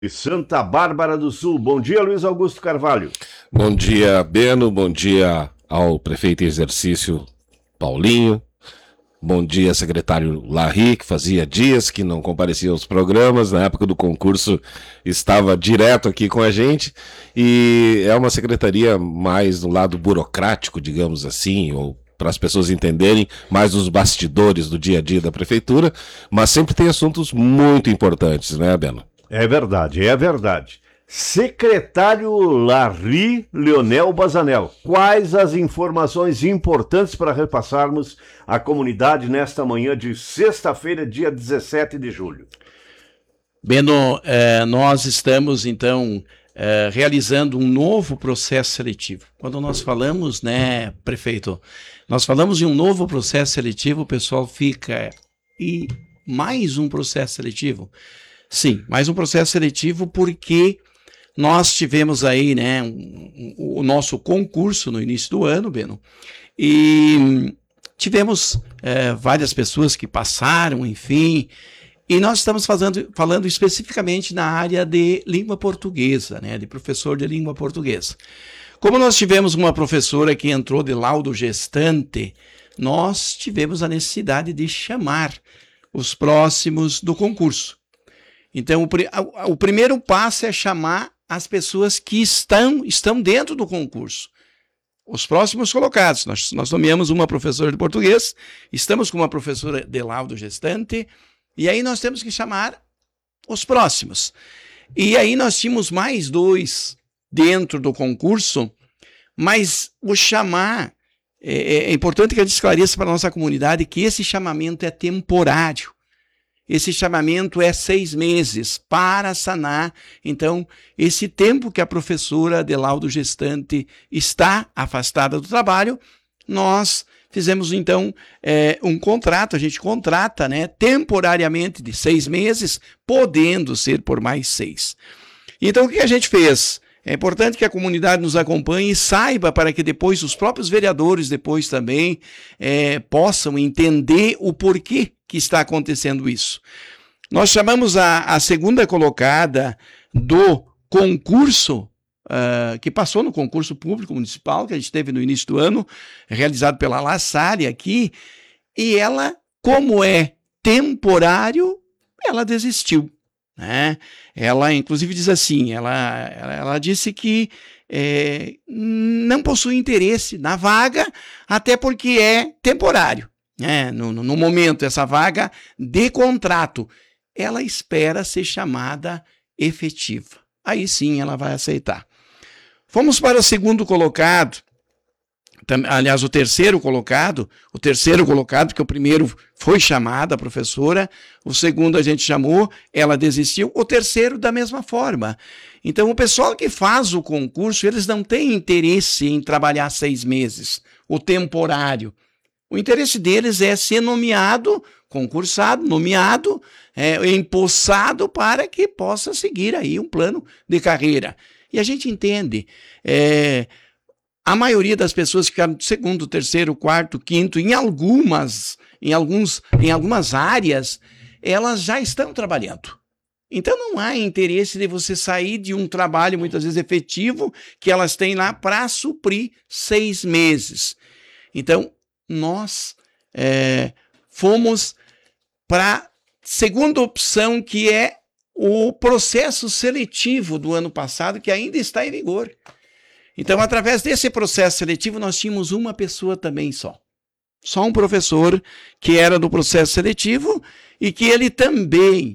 E Santa Bárbara do Sul. Bom dia, Luiz Augusto Carvalho. Bom dia, Beno. Bom dia ao prefeito em exercício, Paulinho. Bom dia, secretário Larry, que fazia dias que não comparecia aos programas. Na época do concurso estava direto aqui com a gente. E é uma secretaria mais do lado burocrático, digamos assim, ou para as pessoas entenderem, mais os bastidores do dia a dia da prefeitura. Mas sempre tem assuntos muito importantes, né, Beno? É verdade, é verdade. Secretário Larry Leonel Bazanel, quais as informações importantes para repassarmos à comunidade nesta manhã de sexta-feira, dia 17 de julho? Beno, nós estamos, então, realizando um novo processo seletivo. Quando nós falamos, né, prefeito, nós falamos em um novo processo seletivo, o pessoal fica... E mais um processo seletivo? Sim, mais um processo seletivo porque nós tivemos aí, né, o nosso concurso no início do ano, Beno, e tivemos várias pessoas que passaram, enfim, e nós estamos falando especificamente na área de língua portuguesa, né, de professor de língua portuguesa. Como nós tivemos uma professora que entrou de laudo gestante, nós tivemos a necessidade de chamar os próximos do concurso. Então, o primeiro passo é chamar as pessoas que estão dentro do concurso. Os próximos colocados. Nós nomeamos uma professora de português, estamos com uma professora de laudo gestante, e aí nós temos que chamar os próximos. E aí nós tínhamos mais 2 dentro do concurso, mas o chamar, é importante que a gente esclareça para a nossa comunidade que esse chamamento é temporário. Esse chamamento é 6 meses para sanar, então, esse tempo que a professora de laudo gestante está afastada do trabalho. Nós fizemos, então, um contrato, a gente contrata, né, temporariamente de 6 meses, podendo ser por mais 6. Então, o que a gente fez? É importante que a comunidade nos acompanhe e saiba para que depois os próprios vereadores depois também possam entender o porquê que está acontecendo isso. Nós chamamos a segunda colocada do concurso, que passou no concurso público municipal, que a gente teve no início do ano, realizado pela La Salle aqui, e ela, como é temporário, ela desistiu. Né? Ela, inclusive, diz assim, ela disse que não possui interesse na vaga, até porque é temporário. No momento, essa vaga de contrato, ela espera ser chamada efetiva. Aí sim ela vai aceitar. Fomos para o segundo colocado, aliás, o terceiro colocado, que o primeiro foi chamada, a professora, o segundo a gente chamou, ela desistiu, o terceiro da mesma forma. Então, o pessoal que faz o concurso, eles não têm interesse em trabalhar 6 meses, o temporário. O interesse deles é ser nomeado, concursado, nomeado, empossado para que possa seguir aí um plano de carreira. E a gente entende, a maioria das pessoas que ficaram segundo, terceiro, quarto, quinto, em algumas áreas, elas já estão trabalhando. Então não há interesse de você sair de um trabalho, muitas vezes efetivo, que elas têm lá para suprir 6 meses. Então, nós fomos para a segunda opção, que é o processo seletivo do ano passado, que ainda está em vigor. Então, através desse processo seletivo, nós tínhamos uma pessoa também só. Só um professor que era do processo seletivo e que ele também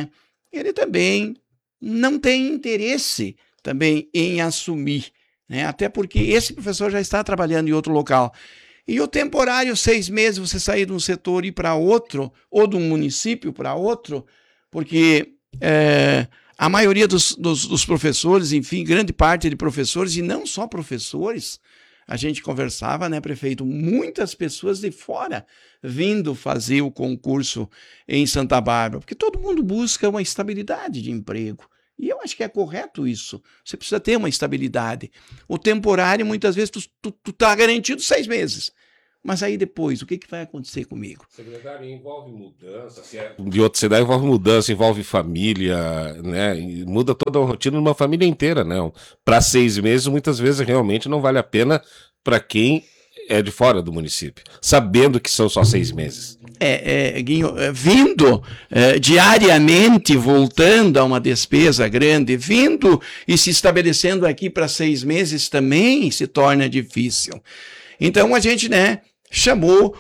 não tem interesse também em assumir, né? Até porque esse professor já está trabalhando em outro local. E o temporário, 6 meses, você sair de um setor e ir para outro, ou de um município para outro, porque a maioria dos professores, enfim, grande parte de professores, e não só professores, a gente conversava, né, prefeito, muitas pessoas de fora vindo fazer o concurso em Santa Bárbara, porque todo mundo busca uma estabilidade de emprego. E eu acho que é correto isso. Você precisa ter uma estabilidade. O temporário, muitas vezes, tu tá garantido 6 meses. Mas aí depois, o que vai acontecer comigo? Secretário, envolve mudança, de outra cidade envolve mudança, envolve família, né? E muda toda a rotina de uma família inteira, né? Para 6 meses, muitas vezes realmente não vale a pena para quem é de fora do município, sabendo que são só 6 meses. Guinho, vindo diariamente, voltando a uma despesa grande, vindo e se estabelecendo aqui para 6 meses também se torna difícil. Então a gente, né, chamou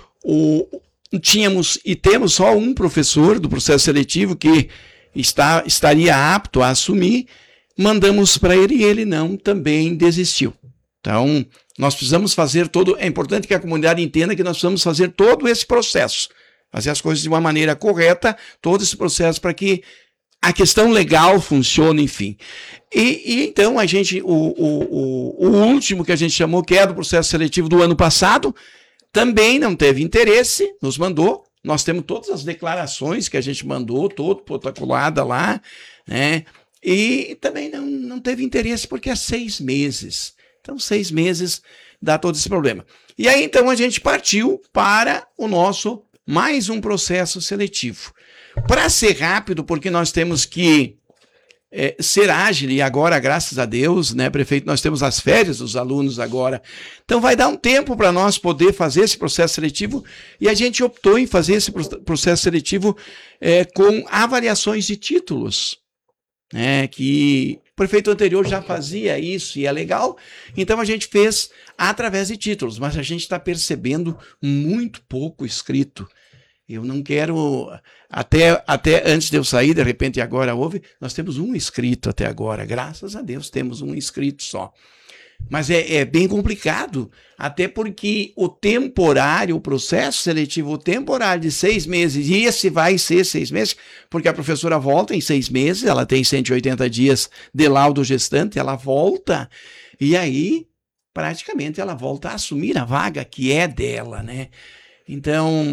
tínhamos e temos só um professor do processo seletivo que estaria apto a assumir, mandamos para ele e ele não, também desistiu. Então, nós precisamos fazer é importante que a comunidade entenda que nós precisamos fazer todo esse processo, fazer as coisas de uma maneira correta, todo esse processo para que a questão legal funcione, enfim. E então a gente, o último que a gente chamou, que é do processo seletivo do ano passado, também não teve interesse, nos mandou. Nós temos todas as declarações que a gente mandou, todo protocolada lá, né? E também não teve interesse porque é 6 meses. Então, 6 meses dá todo esse problema. E aí, então, a gente partiu para o nosso mais um processo seletivo. Para ser rápido, porque nós temos que ser ágil, e agora, graças a Deus, né, prefeito, nós temos as férias dos alunos agora. Então, vai dar um tempo para nós poder fazer esse processo seletivo, e a gente optou em fazer esse processo seletivo com avaliações de títulos, né, que o prefeito anterior já fazia isso e é legal, então a gente fez através de títulos, mas a gente está percebendo muito pouco escrito. Eu não quero, até antes de eu sair, de repente agora nós temos um inscrito até agora, graças a Deus temos um inscrito só. Mas é bem complicado, até porque o processo seletivo temporário de 6 meses, e esse vai ser 6 meses, porque a professora volta em 6 meses, ela tem 180 dias de laudo gestante, ela volta, e aí praticamente ela volta a assumir a vaga que é dela, né? Então,